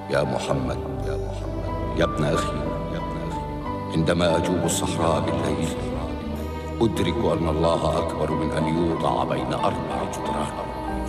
يا محمد، يا ابن أخي، عندما أجوب الصحراء بالليل أدرك أن الله أكبر من أن يوضع بين 4 جدران.